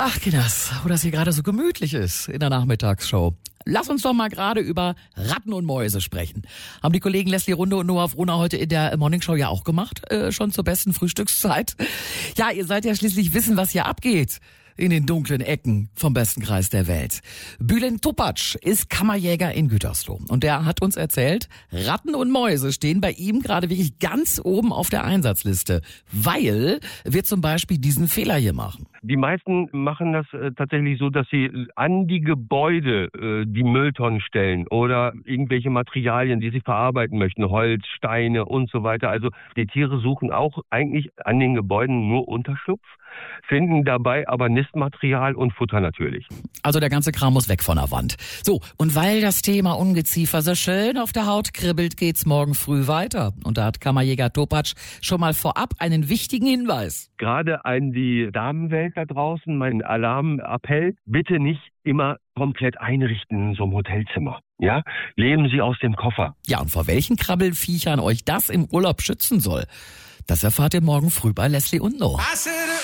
Ach, Kinders, wo das hier gerade so gemütlich ist in der Nachmittagsshow. Lass uns doch mal gerade über Ratten und Mäuse sprechen. Haben die Kollegen Leslie Runde und Noah Frohner heute in der Morningshow ja auch gemacht, schon zur besten Frühstückszeit. Ja, ihr seid ja schließlich wissen, was hier abgeht in den dunklen Ecken vom besten Kreis der Welt. Bülent Topac ist Kammerjäger in Gütersloh und der hat uns erzählt, Ratten und Mäuse stehen bei ihm gerade wirklich ganz oben auf der Einsatzliste, weil wir zum Beispiel diesen Fehler hier machen. Die meisten machen das tatsächlich so, dass sie an die Gebäude die Mülltonnen stellen oder irgendwelche Materialien, die sie verarbeiten möchten, Holz, Steine und so weiter. Also die Tiere suchen auch eigentlich an den Gebäuden nur Unterschlupf, finden dabei aber Nistmaterial und Futter natürlich. Also der ganze Kram muss weg von der Wand. So, und weil das Thema Ungeziefer so schön auf der Haut kribbelt, geht's morgen früh weiter. Und da hat Kammerjäger Topac schon mal vorab einen wichtigen Hinweis. Gerade an die Damenwelt da draußen, mein Alarmappell, bitte nicht immer komplett einrichten in so einem Hotelzimmer. Ja, leben Sie aus dem Koffer. Ja, und vor welchen Krabbelfiechern euch das im Urlaub schützen soll, das erfahrt ihr morgen früh bei Leslie und Noah.